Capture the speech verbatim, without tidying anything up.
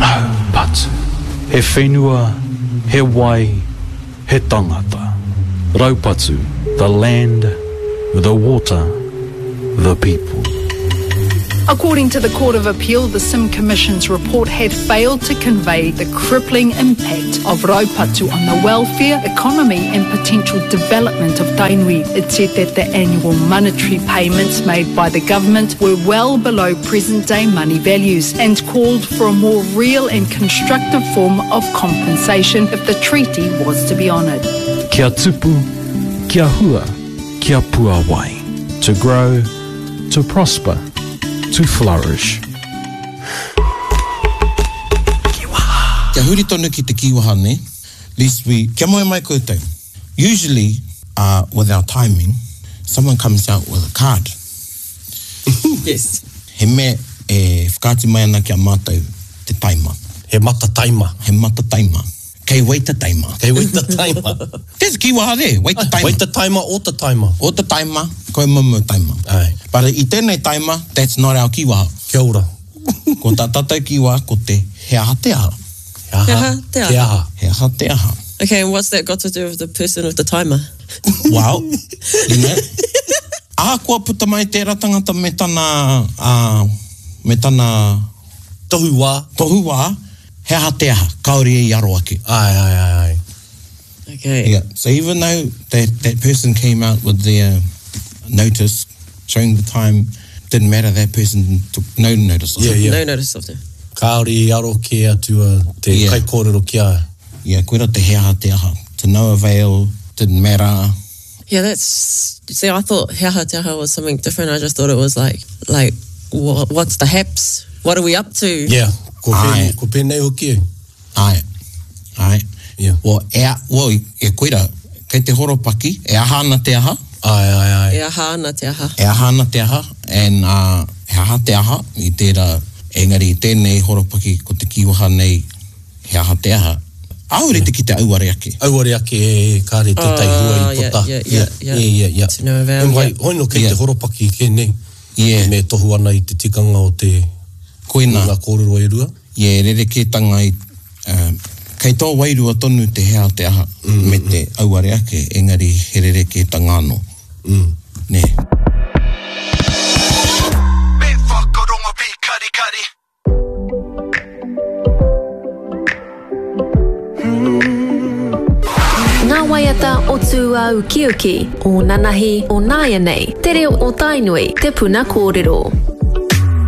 Raupatu. He whenua, he wai, he tangata. Raupatu, the land, the water, the people. According to the Court of Appeal, the Sim Commission's report had failed to convey the crippling impact of Raupatu on the welfare, economy and potential development of Tainui. It said that the annual monetary payments made by the government were well below present-day money values and called for a more real and constructive form of compensation if the treaty was to be honoured. Kia tupu, kia hua, kia pua wai. To grow, to prosper, to flourish. Kia huri tonu ki te kiwaha ne. Least we, kia moe mai koutou. Usually, uh, with our timing, someone comes out with a card. Yes. He me e whakaati mai ana kia mātou te taima. He mata taima. He mata taima. Kei waita taima. Kei waita taima. There's a kiwaha there. Waita taima. Waita taima o ta taima. O ta taima, koe mamu taima. Ai. But i tēnei taima, that's not our kiwaha. Kia ora. Ko tā tātou kiwaha, ko te he aha te aha. He aha te aha. He aha. He aha te aha. Okay, and what's that got to do with the person with the timer? Well, you know, aha kua puta mai tērā tangata me tana, uh, me tana tohu wā. Tohu wā, he aha te aha, kaori e aro ake. Ai, ai, ai, ai. Okay. Yeah, so even though that, that person came out with their notice showing the time, didn't matter, that person took no notice of yeah, it. Yeah. No notice of them. Kaori e aro ke atua te Yeah. kai kōrero kia. Yeah, koera te he aha te aha. To no avail, didn't matter. Yeah, that's... See, I thought he aha te aha was something different. I just thought it was like, like, wha- what's the haps? What are we up to? Yeah, ko Ai. pēnei, ko pēnei hoki. Ai, ai. Yeah. Well, e, well, e koera, kei te horopaki, e aha ana te aha. Ai, ai, ai. E aha ana te aha. E aha ana te aha, and uh, he aha te aha, i tērā, engari i tēnei horopaki ko te kiwaha nei, he aha te aha. Aure te ki te auare ake. Auare ake e kāre te Oh, taihua i pota. yeah, yeah, yeah, yeah, yeah, yeah. To know about, E mai, yeah. hoino kei Yeah. te horopaki ke nei. Yeah. Me tohu ana i te tikanga o te Koina. ngā kōrero e rua. Yeah, rere ke tanga i, uh, kei tō wairua tonu te hea te aha, mm, me te mm. auare ake, engari he rere ke tanga anō. Mm. Ne. Me whakaronga pi kari kari. Ngā waiata o tūau ki uki, o nanahi o nāia nei, tere o Tainui, te puna kōrero.